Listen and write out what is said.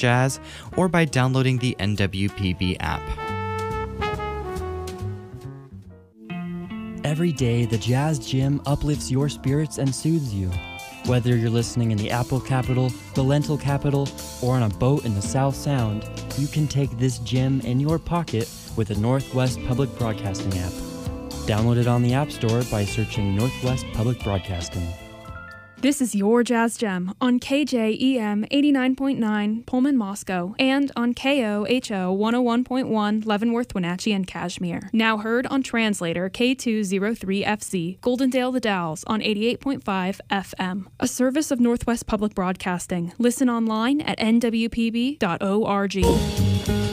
Jazz or by downloading the NWPB app. Every day, the Jazz Gym uplifts your spirits and soothes you. Whether you're listening in the Apple Capital, the Lentil Capital, or on a boat in the South Sound, you can take this gym in your pocket with the Northwest Public Broadcasting app. Download it on the App Store by searching Northwest Public Broadcasting. This is your Jazz Gem on KJEM 89.9 Pullman, Moscow, and on KOHO 101.1 Leavenworth, Wenatchee, and Kashmir. Now heard on Translator K203FC, Goldendale, The Dalles on 88.5 FM. A service of Northwest Public Broadcasting. Listen online at nwpb.org.